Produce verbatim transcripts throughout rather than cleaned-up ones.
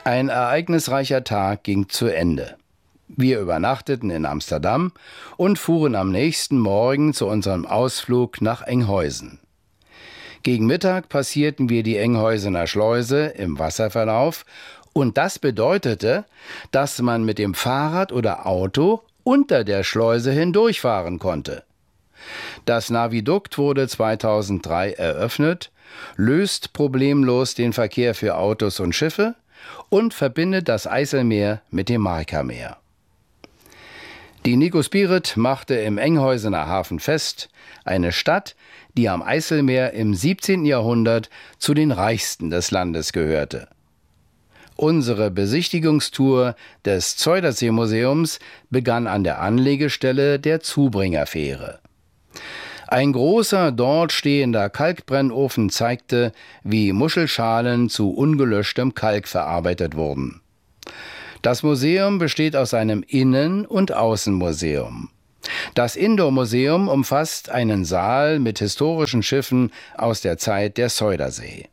Ein ereignisreicher Tag ging zu Ende. Wir übernachteten in Amsterdam und fuhren am nächsten Morgen zu unserem Ausflug nach Enkhuizen. Gegen Mittag passierten wir die Enkhuizener Schleuse im Wasserverlauf und das bedeutete, dass man mit dem Fahrrad oder Auto unter der Schleuse hindurchfahren konnte. Das Navidukt wurde zweitausenddrei eröffnet, löst problemlos den Verkehr für Autos und Schiffe und verbindet das Eiselmeer mit dem Markermeer. Die Nico Spirit machte im Enkhuizener Hafen fest, eine Stadt, die am Eiselmeer im siebzehnten Jahrhundert zu den reichsten des Landes gehörte. Unsere Besichtigungstour des Zuiderzee-Museums begann an der Anlegestelle der Zubringerfähre. Ein großer dort stehender Kalkbrennofen zeigte, wie Muschelschalen zu ungelöschtem Kalk verarbeitet wurden. Das Museum besteht aus einem Innen- und Außenmuseum. Das Indoor-Museum umfasst einen Saal mit historischen Schiffen aus der Zeit der Zuiderzee.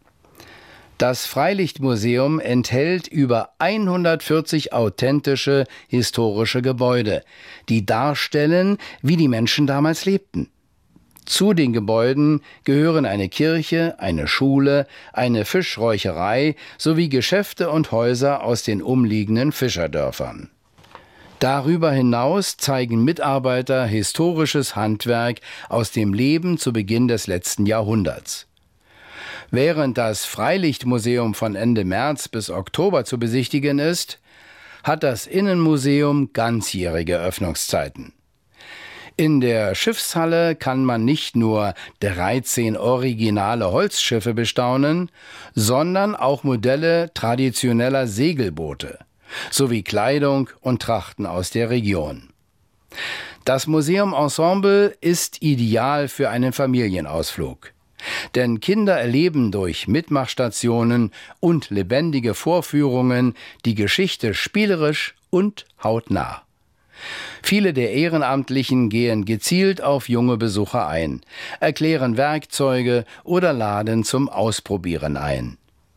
Das Freilichtmuseum enthält über hundertvierzig authentische historische Gebäude, die darstellen, wie die Menschen damals lebten. Zu den Gebäuden gehören eine Kirche, eine Schule, eine Fischräucherei sowie Geschäfte und Häuser aus den umliegenden Fischerdörfern. Darüber hinaus zeigen Mitarbeiter historisches Handwerk aus dem Leben zu Beginn des letzten Jahrhunderts. Während das Freilichtmuseum von Ende März bis Oktober zu besichtigen ist, hat das Innenmuseum ganzjährige Öffnungszeiten. In der Schiffshalle kann man nicht nur dreizehn originale Holzschiffe bestaunen, sondern auch Modelle traditioneller Segelboote sowie Kleidung und Trachten aus der Region. Das Museumensemble ist ideal für einen Familienausflug. Denn Kinder erleben durch Mitmachstationen und lebendige Vorführungen die Geschichte spielerisch und hautnah. Viele der Ehrenamtlichen gehen gezielt auf junge Besucher ein, erklären Werkzeuge oder laden zum Ausprobieren ein.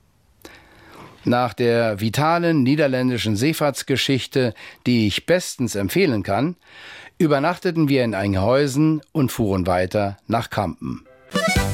Nach der vitalen niederländischen Seefahrtsgeschichte, die ich bestens empfehlen kann, übernachteten wir in Enkhuizen und fuhren weiter nach Kampen.